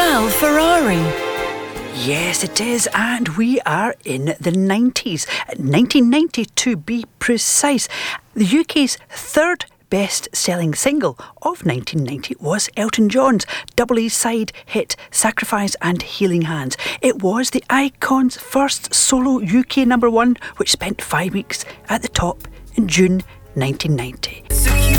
Al Ferrari. Yes, it is, and we are in the 90s, 1990 to be precise. The UK's third best-selling single of 1990 was Elton John's double A-side hit Sacrifice and Healing Hands. It was the icon's first solo UK number one, which spent 5 weeks at the top in June 1990.